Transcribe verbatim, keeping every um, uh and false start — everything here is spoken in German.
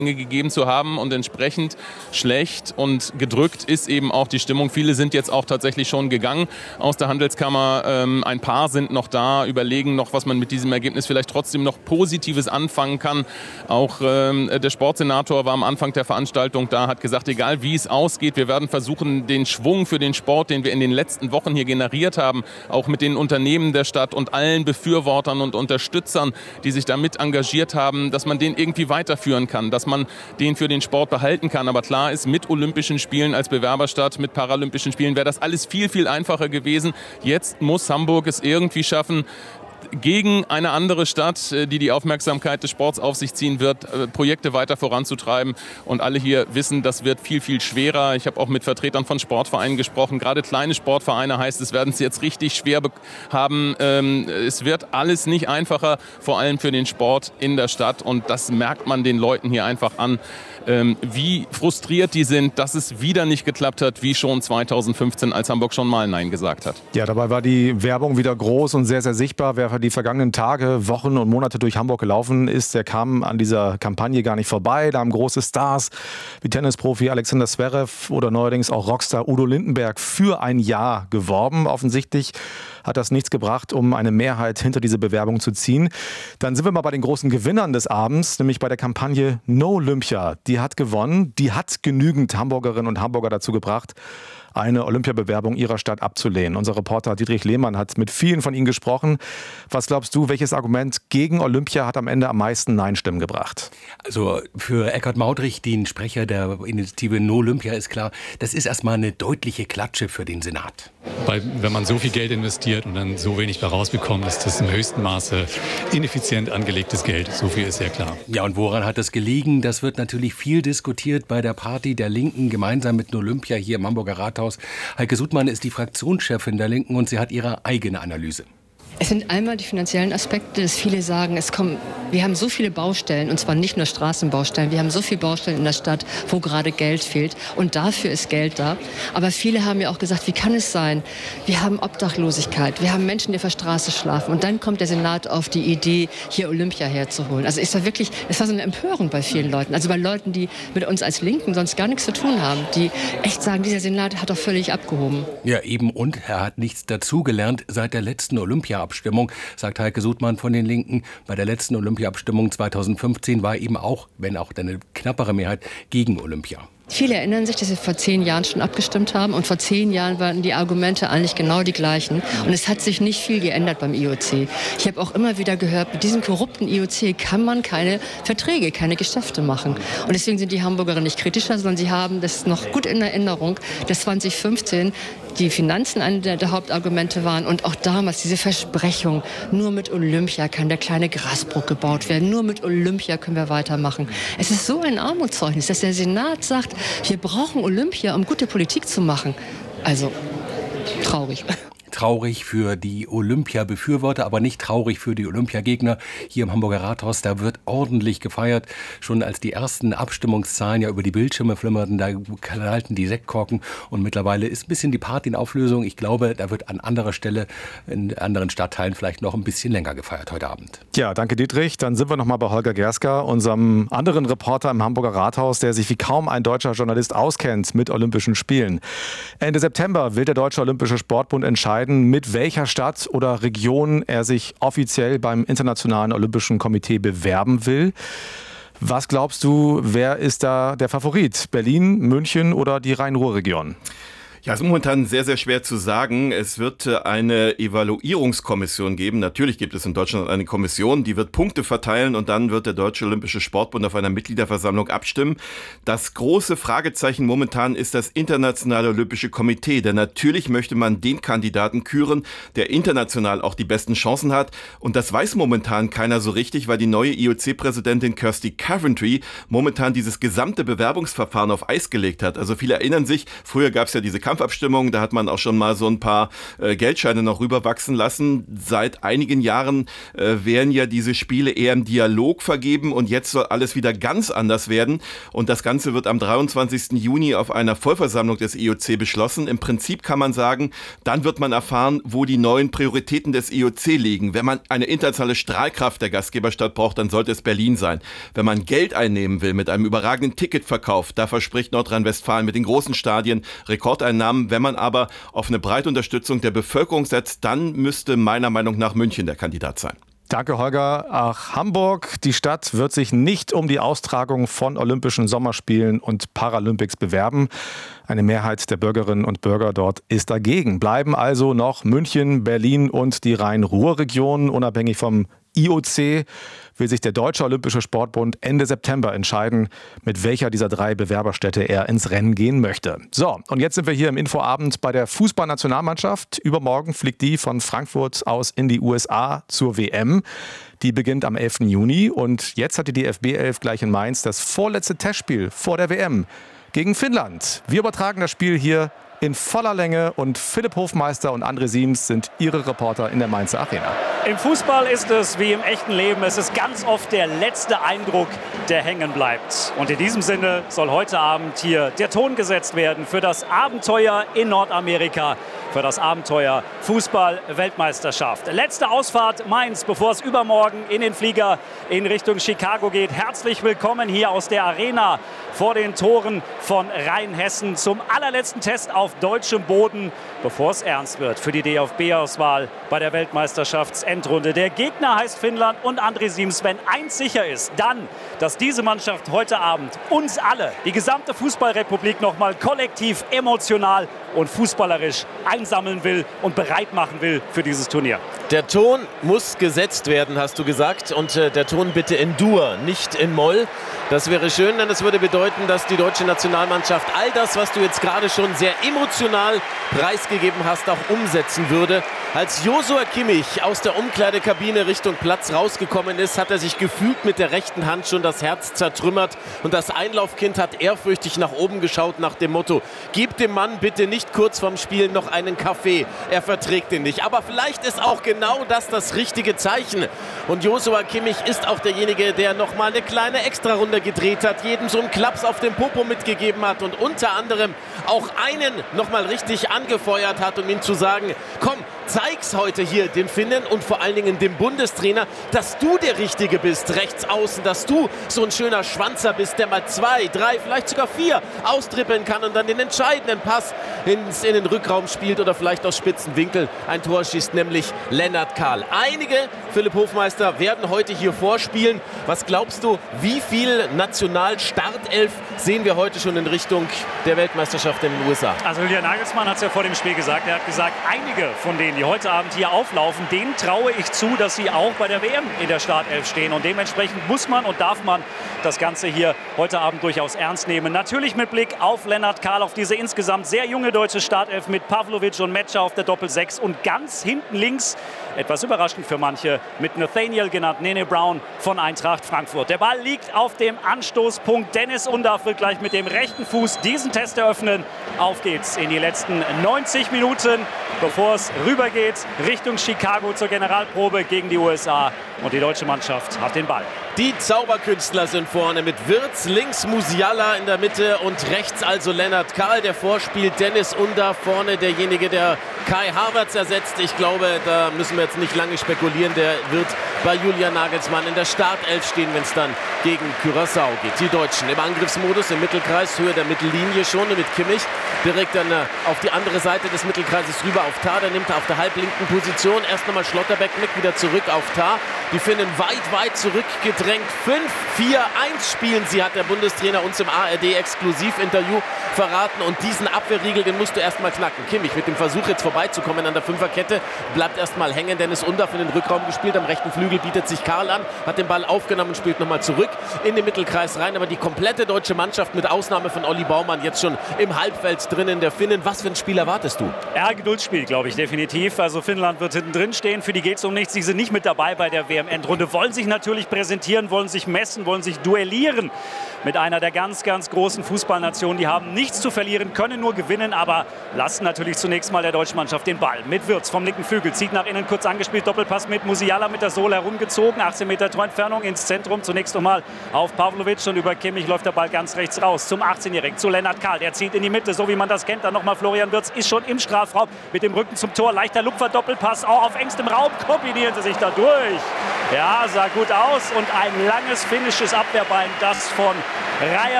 gegeben zu haben und entsprechend schlecht und gedrückt ist eben auch die Stimmung. Viele sind jetzt auch tatsächlich schon gegangen aus der Handelskammer. Ähm, ein paar sind noch da, überlegen noch, was man mit diesem Ergebnis vielleicht trotzdem noch Positives anfangen kann. Auch ähm, der Sportsenator war am Anfang der Veranstaltung da, hat gesagt, egal wie es ausgeht, wir werden versuchen, den Schwung für den Sport, den wir in den letzten Wochen hier generiert haben, auch mit den Unternehmen der Stadt und allen Befürwortern und Unterstützern, die sich damit engagiert haben, dass man den irgendwie weiterführen kann, dass man man den für den Sport behalten kann. Aber klar ist, mit Olympischen Spielen als Bewerberstadt, mit Paralympischen Spielen wäre das alles viel, viel einfacher gewesen. Jetzt muss Hamburg es irgendwie schaffen, gegen eine andere Stadt, die die Aufmerksamkeit des Sports auf sich ziehen wird, Projekte weiter voranzutreiben. Und alle hier wissen, das wird viel, viel schwerer. Ich habe auch mit Vertretern von Sportvereinen gesprochen. Gerade kleine Sportvereine heißt es, werden es jetzt richtig schwer haben. Es wird alles nicht einfacher, vor allem für den Sport in der Stadt. Und das merkt man den Leuten hier einfach an, wie frustriert die sind, dass es wieder nicht geklappt hat, wie schon zweitausendfünfzehn, als Hamburg schon mal Nein gesagt hat. Ja, dabei war die Werbung wieder groß und sehr, sehr sichtbar. Wer die vergangenen Tage, Wochen und Monate durch Hamburg gelaufen ist, der kam an dieser Kampagne gar nicht vorbei. Da haben große Stars wie Tennisprofi Alexander Zverev oder neuerdings auch Rockstar Udo Lindenberg für ein Ja geworben. Offensichtlich hat das nichts gebracht, um eine Mehrheit hinter diese Bewerbung zu ziehen. Dann sind wir mal bei den großen Gewinnern des Abends, nämlich bei der Kampagne No Olympia. Die hat gewonnen, die hat genügend Hamburgerinnen und Hamburger dazu gebracht, eine Olympiabewerbung ihrer Stadt abzulehnen. Unser Reporter Dietrich Lehmann hat mit vielen von ihnen gesprochen. Was glaubst du, welches Argument gegen Olympia hat am Ende am meisten Nein-Stimmen gebracht? Also für Eckhard Maudrich, den Sprecher der Initiative No Olympia, ist klar, das ist erstmal eine deutliche Klatsche für den Senat. Weil wenn man so viel Geld investiert und dann so wenig bei rausbekommt, ist das im höchsten Maße ineffizient angelegtes Geld. So viel ist sehr klar. Ja, und woran hat das gelegen? Das wird natürlich viel diskutiert bei der Party der Linken gemeinsam mit No Olympia hier im Hamburger Rathaus. Heike Sudmann ist die Fraktionschefin der Linken und sie hat ihre eigene Analyse. Es sind einmal die finanziellen Aspekte, dass viele sagen, es kommen, wir haben so viele Baustellen, und zwar nicht nur Straßenbaustellen, wir haben so viele Baustellen in der Stadt, wo gerade Geld fehlt, und dafür ist Geld da. Aber viele haben ja auch gesagt, wie kann es sein, wir haben Obdachlosigkeit, wir haben Menschen, die auf der Straße schlafen, und dann kommt der Senat auf die Idee, hier Olympia herzuholen. Also es war wirklich, es war so eine Empörung bei vielen Leuten, also bei Leuten, die mit uns als Linken sonst gar nichts zu tun haben, die echt sagen, dieser Senat hat doch völlig abgehoben. Ja, eben, und er hat nichts dazugelernt seit der letzten Olympia-Abstimmung, sagt Heike Sudmann von den Linken. Bei der letzten Olympia-Abstimmung zweitausendfünfzehn war eben auch, wenn auch eine knappere Mehrheit, gegen Olympia. Viele erinnern sich, dass wir vor zehn Jahren schon abgestimmt haben, und vor zehn Jahren waren die Argumente eigentlich genau die gleichen, und es hat sich nicht viel geändert beim I O C. Ich habe auch immer wieder gehört, mit diesem korrupten I O C kann man keine Verträge, keine Geschäfte machen, und deswegen sind die Hamburgerinnen nicht kritischer, sondern sie haben das noch gut in Erinnerung, dass zweitausendfünfzehn die Finanzen eine der, der Hauptargumente waren, und auch damals diese Versprechung, nur mit Olympia kann der kleine Grasbruch gebaut werden, nur mit Olympia können wir weitermachen. Es ist so ein Armutszeugnis, dass der Senat sagt, wir brauchen Olympia, um gute Politik zu machen. Also, traurig. Traurig für die Olympia-Befürworter, aber nicht traurig für die Olympiagegner. Hier im Hamburger Rathaus, da wird ordentlich gefeiert. Schon als die ersten Abstimmungszahlen ja über die Bildschirme flimmerten, da knallten die Sektkorken, und mittlerweile ist ein bisschen die Party in Auflösung. Ich glaube, da wird an anderer Stelle, in anderen Stadtteilen vielleicht noch ein bisschen länger gefeiert heute Abend. Ja, danke Dietrich. Dann sind wir noch mal bei Holger Gersker, unserem anderen Reporter im Hamburger Rathaus, der sich wie kaum ein deutscher Journalist auskennt mit Olympischen Spielen. Ende September will der Deutsche Olympische Sportbund entscheiden, mit welcher Stadt oder Region er sich offiziell beim Internationalen Olympischen Komitee bewerben will. Was glaubst du, wer ist da der Favorit? Berlin, München oder die Rhein-Ruhr-Region? Ja, es ist momentan sehr, sehr schwer zu sagen. Es wird eine Evaluierungskommission geben. Natürlich gibt es in Deutschland eine Kommission, die wird Punkte verteilen, und dann wird der Deutsche Olympische Sportbund auf einer Mitgliederversammlung abstimmen. Das große Fragezeichen momentan ist das Internationale Olympische Komitee, denn natürlich möchte man den Kandidaten küren, der international auch die besten Chancen hat. Und das weiß momentan keiner so richtig, weil die neue I O C-Präsidentin Kirsty Coventry momentan dieses gesamte Bewerbungsverfahren auf Eis gelegt hat. Also viele erinnern sich, früher gab es ja diese Kampfabstimmung. Da hat man auch schon mal so ein paar äh, Geldscheine noch rüberwachsen lassen. Seit einigen Jahren äh, werden ja diese Spiele eher im Dialog vergeben und jetzt soll alles wieder ganz anders werden. Und das Ganze wird am dreiundzwanzigsten Juni auf einer Vollversammlung des I O C beschlossen. Im Prinzip kann man sagen, dann wird man erfahren, wo die neuen Prioritäten des I O C liegen. Wenn man eine internationale Strahlkraft der Gastgeberstadt braucht, dann sollte es Berlin sein. Wenn man Geld einnehmen will mit einem überragenden Ticketverkauf, da verspricht Nordrhein-Westfalen mit den großen Stadien Rekordeinnahmen. Wenn man aber auf eine breite Unterstützung der Bevölkerung setzt, dann müsste meiner Meinung nach München der Kandidat sein. Danke, Holger. Ach, Hamburg, die Stadt wird sich nicht um die Austragung von Olympischen Sommerspielen und Paralympics bewerben. Eine Mehrheit der Bürgerinnen und Bürger dort ist dagegen. Bleiben also noch München, Berlin und die Rhein-Ruhr-Region. Unabhängig vom I O C will sich der Deutsche Olympische Sportbund Ende September entscheiden, mit welcher dieser drei Bewerberstädte er ins Rennen gehen möchte. So, und jetzt sind wir hier im Infoabend bei der Fußballnationalmannschaft. Übermorgen fliegt die von Frankfurt aus in die U S A zur W M. Die beginnt am elften Juni und jetzt hat die D F B elf gleich in Mainz das vorletzte Testspiel vor der W M gegen Finnland. Wir übertragen das Spiel hier in voller Länge und Philipp Hofmeister und André Siems sind ihre Reporter in der Mainzer Arena. Im Fußball ist es wie im echten Leben. Es ist ganz oft der letzte Eindruck, der hängen bleibt. Und in diesem Sinne soll heute Abend hier der Ton gesetzt werden für das Abenteuer in Nordamerika, für das Abenteuer Fußball-Weltmeisterschaft. Letzte Ausfahrt Mainz, bevor es übermorgen in den Flieger in Richtung Chicago geht. Herzlich willkommen hier aus der Arena vor den Toren von Rheinhessen zum allerletzten Test auf deutschem Boden, bevor es ernst wird für die D F B-Auswahl bei der Weltmeisterschaftsendrunde. Der Gegner heißt Finnland und André Siems. Wenn eins sicher ist, dann, dass diese Mannschaft heute Abend uns alle, die gesamte Fußballrepublik, noch mal kollektiv, emotional und fußballerisch einsammeln will und bereit machen will für dieses Turnier. Der Ton muss gesetzt werden, hast du gesagt. Und äh, der Ton bitte in Dur, nicht in Moll. Das wäre schön, denn das würde bedeuten, dass die deutsche Nationalmannschaft all das, was du jetzt gerade schon sehr emotional preisgegeben hast, auch umsetzen würde. Als Joshua Kimmich aus der Umkleidekabine Richtung Platz rausgekommen ist, hat er sich gefühlt mit der rechten Hand schon das Herz zertrümmert. Und das Einlaufkind hat ehrfürchtig nach oben geschaut nach dem Motto: Gib dem Mann bitte nicht kurz vorm Spiel noch einen Kaffee. Er verträgt ihn nicht. Aber vielleicht ist auch genau das das richtige Zeichen. Und Joshua Kimmich ist auch derjenige, der noch mal eine kleine Extrarunde gedreht hat, jedem so einen Klaps auf den Popo mitgegeben hat und unter anderem auch einen noch mal richtig angefeuert hat, um ihm zu sagen: Komm, zeig's heute hier den Finnen und vor allen Dingen dem Bundestrainer, dass du der Richtige bist, rechts außen, dass du so ein schöner Schwanzer bist, der mal zwei, drei, vielleicht sogar vier austrippeln kann und dann den entscheidenden Pass ins, in den Rückraum spielt oder vielleicht aus spitzen Winkel ein Tor schießt, nämlich Lennart Kahl. Einige, Philipp Hofmeister, werden heute hier vorspielen. Was glaubst du, wie viel National-Startelf sehen wir heute schon in Richtung der Weltmeisterschaft in den U S A? Also Julian Nagelsmann hat es ja vor dem Spiel gesagt. Er hat gesagt, einige von denen, die heute Abend hier auflaufen, denen traue ich zu, dass sie auch bei der W M in der Startelf stehen. Und dementsprechend muss man und darf man das Ganze hier heute Abend durchaus ernst nehmen. Natürlich mit Blick auf Lennart Kahl, auf diese insgesamt sehr junge deutsche Startelf mit Pavlovic und Metscher auf der Doppel-Sechs und ganz hinten links, etwas überraschend für manche, mit Nathaniel genannt, Nene Brown von Eintracht Frankfurt. Der Ball liegt auf dem Anstoßpunkt. Dennis Undaff wird gleich mit dem rechten Fuß diesen Test eröffnen. Auf geht's in die letzten neunzig Minuten, bevor es rübergeht Richtung Chicago zur Generalprobe gegen die U S A. Und die deutsche Mannschaft hat den Ball. Die Zauberkünstler sind vorne mit Wirtz, links Musiala in der Mitte und rechts also Lennart Kahl, der vorspielt. Dennis Undaff vorne, derjenige, der Kai Havertz ersetzt. Ich glaube, da müssen wir jetzt nicht lange spekulieren. Der wird bei Julian Nagelsmann in der Startelf stehen, wenn es dann gegen Curaçao geht. Die Deutschen im Angriffsmodus, im Mittelkreis, Höhe der Mittellinie schon mit Kimmich. Direkt dann auf die andere Seite des Mittelkreises rüber auf Tah. Der nimmt auf der halblinken Position erst nochmal Schlotterbeck mit, wieder zurück auf Tah. Die Finnen weit, weit zurückgedrängt. fünf vier eins spielen sie, hat der Bundestrainer uns im A R D-Exklusivinterview verraten. Und diesen Abwehrriegel, den musst du erstmal knacken. Kimmich mit dem Versuch jetzt vorbeizukommen an der Fünferkette, bleibt erstmal hängen. Dennis Undaff in den Rückraum gespielt. Am rechten Flügel bietet sich Kahl an, hat den Ball aufgenommen und spielt nochmal zurück in den Mittelkreis rein. Aber die komplette deutsche Mannschaft mit Ausnahme von Olli Baumann jetzt schon im Halbfeld drinnen der Finnen. Was für ein Spiel erwartest du? Ja, Geduldsspiel, glaube ich, definitiv. Also Finnland wird hinten drin stehen. Für die geht es um nichts. Sie sind nicht mit dabei bei der W M-Endrunde. Wollen sich natürlich präsentieren, wollen sich messen, wollen sich duellieren mit einer der ganz, ganz großen Fußballnationen. Die haben nichts zu verlieren, können nur gewinnen, aber lassen natürlich zunächst mal der deutschen Mannschaft den Ball. Mit Wirtz vom linken Flügel, zieht nach innen, kurz angespielt, Doppelpass mit Musiala mit der Sohle herumgezogen, achtzehn Meter Torentfernung ins Zentrum, zunächst nochmal auf Pavlovic und über Kimmich läuft der Ball ganz rechts raus zum achtzehnjährigen, zu Lennart Kahl, der zieht in die Mitte, so wie man das kennt, dann nochmal Florian Wirtz, ist schon im Strafraum mit dem Rücken zum Tor, leichter Lupfer, Doppelpass, auch auf engstem Raum, kombinieren sie sich da durch. Ja, sah gut aus und ein langes finnisches Abwehrbein, das von Raja